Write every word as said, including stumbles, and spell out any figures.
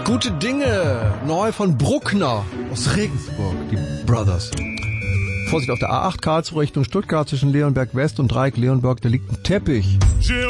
Gute Dinge, neu von Bruckner aus Regensburg, die Brothers. Vorsicht auf der A acht Karlsruhe Richtung Stuttgart zwischen Leonberg West und Dreieck Leonberg, da liegt ein Teppich.